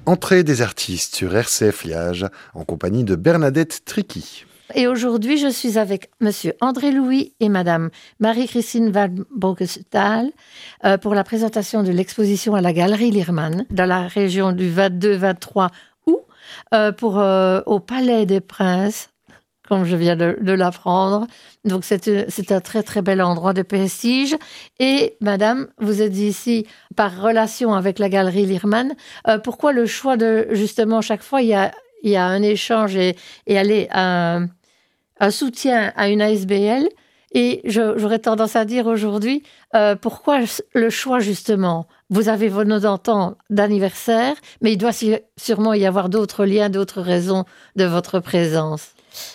Entrée des artistes sur RCF Liège en compagnie de Bernadette Tricky. Et aujourd'hui, je suis avec Monsieur André Louis et Madame Marie-Christine Van Bogestal pour la présentation de l'exposition à la Galerie Lierman dans la région du 22-23 août au Palais des Princes, comme je viens de l'apprendre. Donc, c'est un très, très bel endroit de prestige. Et Madame, vous êtes ici par relation avec la Galerie Lierman. Pourquoi le choix de, justement, chaque fois, il y a un échange et aller un soutien à une ASBL. Et j'aurais tendance à dire aujourd'hui, pourquoi le choix, justement? Vous avez vos 90 ans d'anniversaire, mais il doit sûrement y avoir d'autres liens, d'autres raisons de votre présence.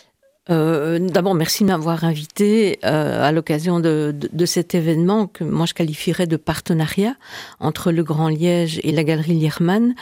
D'abord, merci de m'avoir invité à l'occasion de cet événement que moi je qualifierais de partenariat entre le Grand Liège et la Galerie Lierman.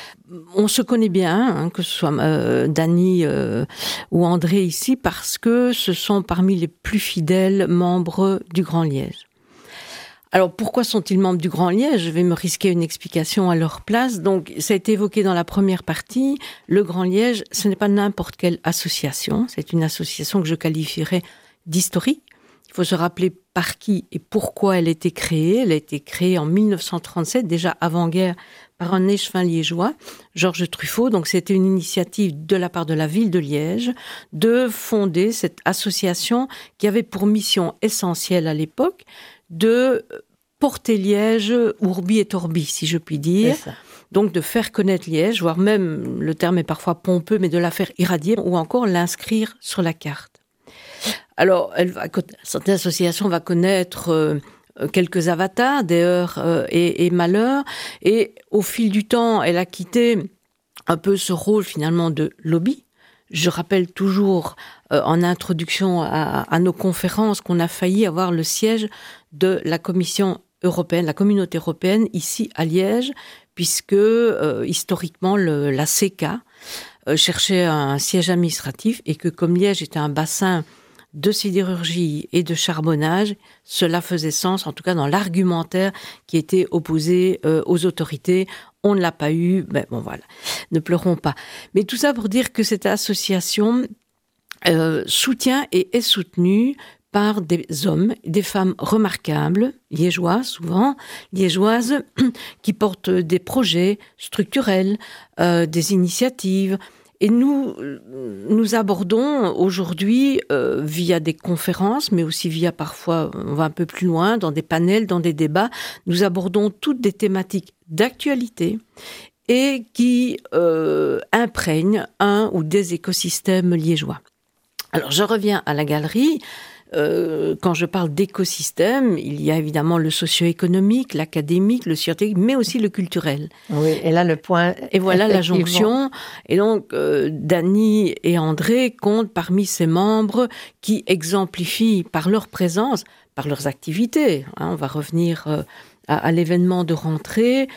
On se connaît bien, que ce soit Dany ou André ici, parce que ce sont parmi les plus fidèles membres du Grand Liège. Alors, pourquoi sont-ils membres du Grand Liège? Je vais me risquer une explication à leur place. Donc, ça a été évoqué dans la première partie. Le Grand Liège, ce n'est pas n'importe quelle association. C'est une association que je qualifierais d'historique. Il faut se rappeler par qui et pourquoi elle a été créée. Elle a été créée en 1937, déjà avant-guerre, par un échevin liégeois, Georges Truffaut. Donc, c'était une initiative de la part de la ville de Liège de fonder cette association qui avait pour mission essentielle à l'époque de porter Liège urbi et orbi, si je puis dire. Donc de faire connaître Liège, voire même, le terme est parfois pompeux, mais de la faire irradier ou encore l'inscrire sur la carte. Alors, cette association va connaître quelques avatars, des heures et malheurs, et au fil du temps, elle a quitté un peu ce rôle finalement de lobby. Je rappelle toujours en introduction à nos conférences qu'on a failli avoir le siège de la Commission européenne, la Communauté européenne, ici à Liège, puisque historiquement la CECA cherchait un siège administratif et que comme Liège était un bassin de sidérurgie et de charbonnage, cela faisait sens, en tout cas dans l'argumentaire qui était opposé aux autorités. On ne l'a pas eu, mais bon voilà, ne pleurons pas. Mais tout ça pour dire que cette association soutient et est soutenue par des hommes, des femmes remarquables, liégeois souvent, liégeoises, qui portent des projets structurels, des initiatives. Et nous abordons aujourd'hui, via des conférences, mais aussi via parfois, on va un peu plus loin, dans des panels, dans des débats, nous abordons toutes des thématiques d'actualité et qui imprègnent un ou des écosystèmes liégeois. Alors, je reviens à la galerie. Quand je parle d'écosystème, il y a évidemment le socio-économique, l'académique, le scientifique, mais aussi le culturel. Oui, et là le point... Et voilà la jonction. Et donc, Dany et André comptent parmi ces membres qui exemplifient par leur présence, par leurs activités. On va revenir à l'événement de rentrée.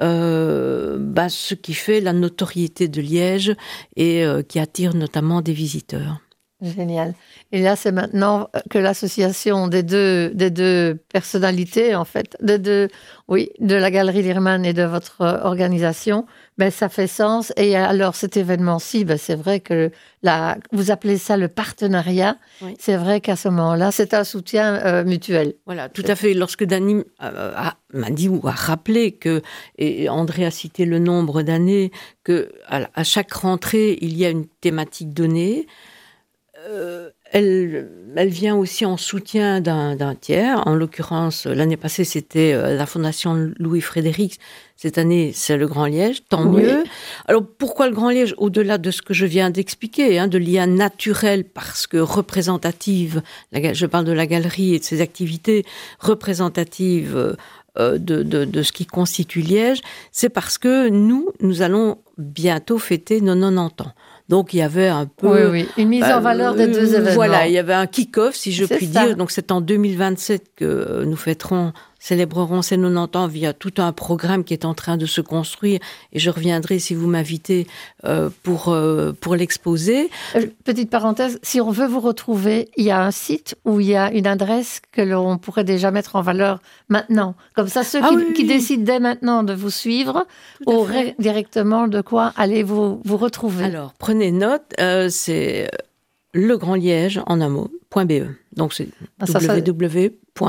Ce qui fait la notoriété de Liège et qui attire notamment des visiteurs. Génial. Et là, c'est maintenant que l'association des deux personnalités, en fait, de la Galerie Lierman et de votre organisation, ça fait sens. Et alors, cet événement-ci, c'est vrai que vous appelez ça le partenariat. Oui. C'est vrai qu'à ce moment-là, c'est un soutien mutuel. Voilà, tout à fait. Lorsque Dany m'a dit ou a rappelé que, et André a cité le nombre d'années, qu'à chaque rentrée, il y a une thématique donnée, elle vient aussi en soutien d'un tiers. En l'occurrence, l'année passée, c'était la Fondation Louis-Frédéric. Cette année, c'est le Grand Liège. Tant mieux. Alors, pourquoi le Grand Liège? Au-delà de ce que je viens d'expliquer, de liens naturels, parce que représentative, je parle de la galerie et de ses activités représentatives de ce qui constitue Liège, c'est parce que nous allons bientôt fêter nos 90 ans. Donc, il y avait un peu... Oui, une mise en valeur des deux événements. Voilà, il y avait un kick-off, si je puis dire. Donc, c'est en 2027 que nous fêterons célébreront ses 90 ans via tout un programme qui est en train de se construire. Et je reviendrai si vous m'invitez pour l'exposer. Petite parenthèse, si on veut vous retrouver, il y a un site où il y a une adresse que l'on pourrait déjà mettre en valeur maintenant. Comme ça, ceux qui décident dès maintenant de vous suivre auraient directement de quoi aller vous retrouver. Alors, prenez note, c'est legrandliège en un mot, .be. Donc c'est www.